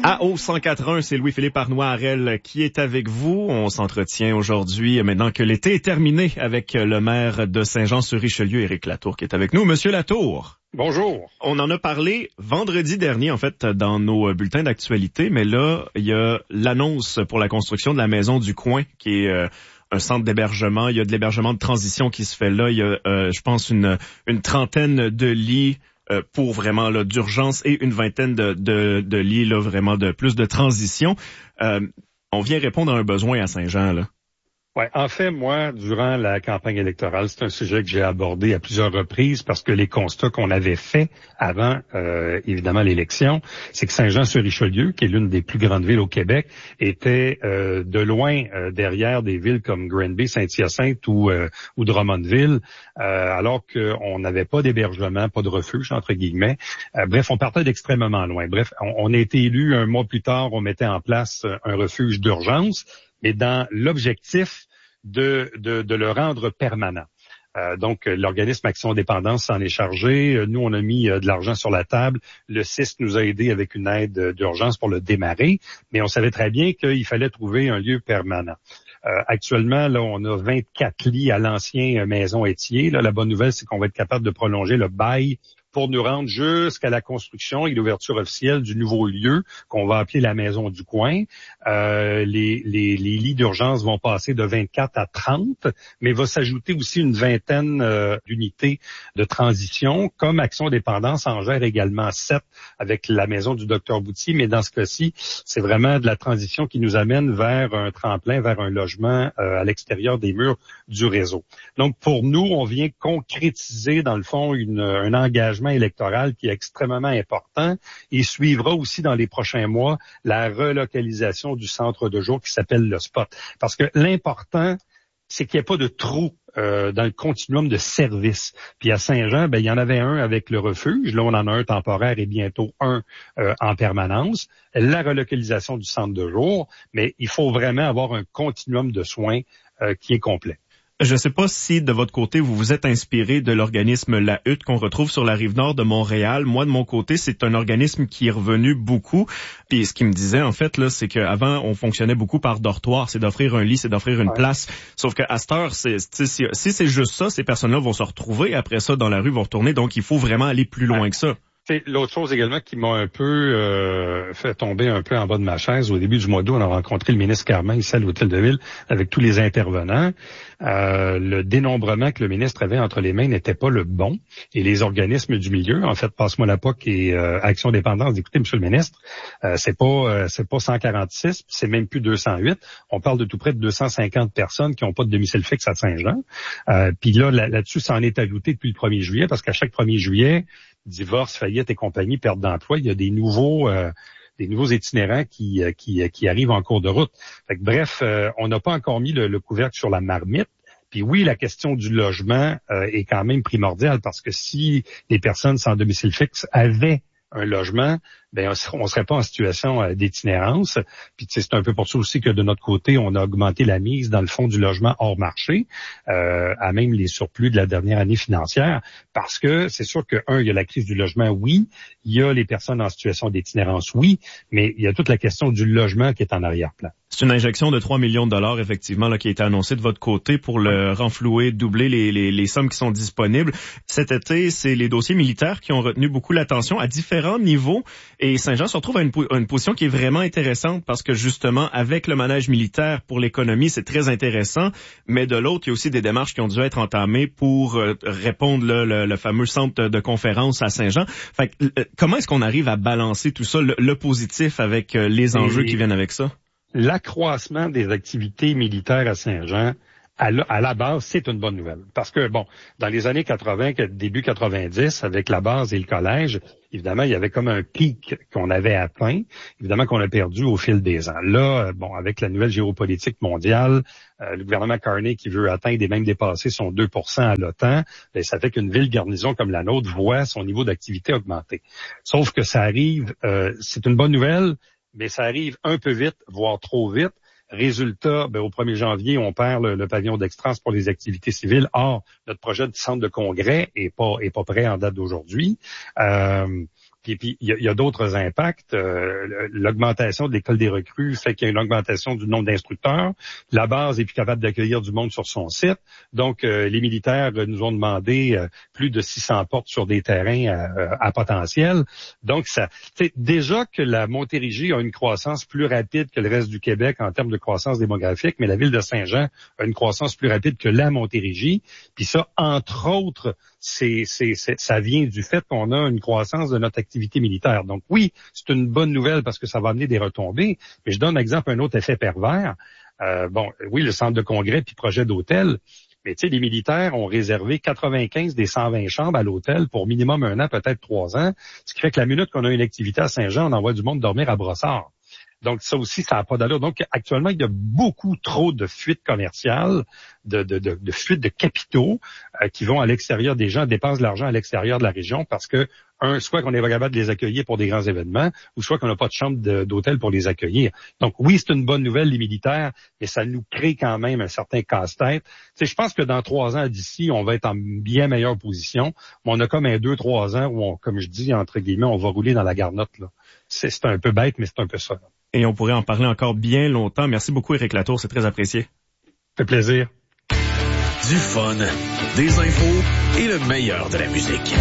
AO 104.1, c'est Louis-Philippe Arnois-Harel qui est avec vous. On s'entretient aujourd'hui, maintenant que l'été est terminé, avec le maire de Saint-Jean-sur-Richelieu, Éric Latour, qui est avec nous. Monsieur Latour. Bonjour. On en a parlé vendredi dernier, en fait, dans nos bulletins d'actualité, mais là, il y a l'annonce pour la construction de la Maison du Coin, qui est un centre d'hébergement. Il y a de l'hébergement de transition qui se fait là. Il y a, je pense, une trentaine de lits pour vraiment là d'urgence et une vingtaine de lits là vraiment de plus de transition. On vient répondre à un besoin à Saint-Jean là. Ouais, en fait, moi, durant la campagne électorale, c'est un sujet que j'ai abordé à plusieurs reprises parce que les constats qu'on avait faits avant, évidemment, l'élection, c'est que Saint-Jean-sur-Richelieu, qui est l'une des plus grandes villes au Québec, était de loin derrière des villes comme Granby, Saint-Hyacinthe ou Drummondville, alors qu'on n'avait pas d'hébergement, pas de refuge, entre guillemets. Bref, on partait d'extrêmement loin. Bref, on a été élus un mois plus tard, on mettait en place un refuge d'urgence, mais dans l'objectif de le rendre permanent. Donc, l'organisme Action Dépendance s'en est chargé. Nous, on a mis de l'argent sur la table. Le CISC nous a aidés avec une aide d'urgence pour le démarrer, mais on savait très bien qu'il fallait trouver un lieu permanent. Actuellement, là, on a 24 lits à l'ancien Maison Étier. Là, la bonne nouvelle, c'est qu'on va être capable de prolonger le bail pour nous rendre jusqu'à la construction et l'ouverture officielle du nouveau lieu qu'on va appeler la Maison du Coin. Les lits d'urgence vont passer de 24 à 30, mais va s'ajouter aussi une vingtaine d'unités de transition. Comme Action Dépendance en gère également 7 avec la Maison du Dr Boutier, mais dans ce cas-ci, c'est vraiment de la transition qui nous amène vers un tremplin, vers un logement à l'extérieur des murs du réseau. Donc, pour nous, on vient concrétiser, dans le fond, un engagement électoral qui est extrêmement important et suivra aussi dans les prochains mois la relocalisation du centre de jour qui s'appelle le Spot. Parce que l'important, c'est qu'il n'y ait pas de trou dans le continuum de services. Puis à Saint-Jean, il y en avait un avec le refuge. Là, on en a un temporaire et bientôt un en permanence. La relocalisation du centre de jour, mais il faut vraiment avoir un continuum de soins qui est complet. Je ne sais pas si, de votre côté, vous vous êtes inspiré de l'organisme La Hutte qu'on retrouve sur la Rive-Nord de Montréal. Moi, de mon côté, c'est un organisme qui est revenu beaucoup. Puis ce qu'il me disait, en fait, là, c'est qu'avant, on fonctionnait beaucoup par dortoir. C'est d'offrir un lit, c'est d'offrir une place. Sauf qu'à cette heure, si c'est juste ça, ces personnes-là vont se retrouver après ça dans la rue, vont retourner. Donc, il faut vraiment aller plus loin que ça. C'est l'autre chose également qui m'a un peu fait tomber un peu en bas de ma chaise. Au début du mois d'août, on a rencontré le ministre Carman ici à l'Hôtel de Ville avec tous les intervenants. Le dénombrement que le ministre avait entre les mains n'était pas le bon. Et les organismes du milieu, en fait, Passe-moi la POC et Action Dépendance, écoutez, monsieur le ministre, c'est pas 146, c'est même plus 208. On parle de tout près de 250 personnes qui n'ont pas de domicile fixe à Saint-Jean. Puis là-dessus, ça en est ajouté depuis le 1er juillet, parce qu'à chaque 1er juillet, divorce, faillite et compagnie, perte d'emploi, il y a des nouveaux itinérants qui arrivent en cours de route. Fait que, bref, on n'a pas encore mis le couvercle sur la marmite. Puis oui, la question du logement est quand même primordiale, parce que si les personnes sans domicile fixe avaient un logement, on serait pas en situation d'itinérance. Puis c'est un peu pour ça aussi que de notre côté, on a augmenté la mise dans le fonds du logement hors marché, à même les surplus de la dernière année financière, parce que c'est sûr que, il y a la crise du logement, oui, il y a les personnes en situation d'itinérance, oui, mais il y a toute la question du logement qui est en arrière-plan. C'est une injection de 3 millions de dollars, effectivement, là, qui a été annoncée de votre côté pour le renflouer, doubler les sommes qui sont disponibles. Cet été, c'est les dossiers militaires qui ont retenu beaucoup l'attention à différents niveaux. Et Saint-Jean se retrouve à une position qui est vraiment intéressante parce que, justement, avec le manège militaire pour l'économie, c'est très intéressant. Mais de l'autre, il y a aussi des démarches qui ont dû être entamées pour répondre le fameux centre de conférence à Saint-Jean. Fait que, comment est-ce qu'on arrive à balancer tout ça, le positif avec les enjeux qui viennent avec ça? L'accroissement des activités militaires à Saint-Jean, à la base, c'est une bonne nouvelle. Parce que, dans les années 80, début 90, avec la base et le collège, évidemment, il y avait comme un pic qu'on avait atteint, évidemment qu'on a perdu au fil des ans. Là, avec la nouvelle géopolitique mondiale, le gouvernement Carney qui veut atteindre et même dépasser son 2% à l'OTAN, ça fait qu'une ville garnison comme la nôtre voit son niveau d'activité augmenter. Sauf que ça arrive, c'est une bonne nouvelle, mais ça arrive un peu vite, voire trop vite. Résultat, au 1er janvier, on perd le pavillon d'Extrans pour les activités civiles. Or, notre projet de centre de congrès est pas prêt en date d'aujourd'hui. Puis il y a d'autres impacts. L'augmentation de l'école des recrues fait qu'il y a une augmentation du nombre d'instructeurs. La base est plus capable d'accueillir du monde sur son site. Donc, les militaires nous ont demandé plus de 600 portes sur des terrains à potentiel. Donc, ça, déjà que la Montérégie a une croissance plus rapide que le reste du Québec en termes de croissance démographique, mais la ville de Saint-Jean a une croissance plus rapide que la Montérégie. Puis ça, entre autres, ça vient du fait qu'on a une croissance de notre activité militaire. Donc oui, c'est une bonne nouvelle parce que ça va amener des retombées. Mais je donne un exemple, un autre effet pervers. Oui, le centre de congrès puis projet d'hôtel. Mais tu sais, les militaires ont réservé 95 des 120 chambres à l'hôtel pour minimum 1 an, peut-être 3 ans. Ce qui fait que la minute qu'on a une activité à Saint-Jean, on envoie du monde dormir à Brossard. Donc, ça aussi, ça n'a pas d'allure. Donc, actuellement, il y a beaucoup trop de fuites commerciales, de fuites de capitaux qui vont à l'extérieur des gens, dépensent de l'argent à l'extérieur de la région parce que, soit qu'on est pas capable de les accueillir pour des grands événements, ou soit qu'on n'a pas de chambre d'hôtel pour les accueillir. Donc, oui, c'est une bonne nouvelle, les militaires, mais ça nous crée quand même un certain casse-tête. Tu sais, je pense que dans 3 ans d'ici, on va être en bien meilleure position. Mais on a comme 2-3 ans où, comme je dis, entre guillemets, on va rouler dans la garnotte, là. C'est un peu bête, mais c'est un peu ça, là. Et on pourrait en parler encore bien longtemps. Merci beaucoup, Éric Latour. C'est très apprécié. Ça fait plaisir. Du fun, des infos et le meilleur de la musique.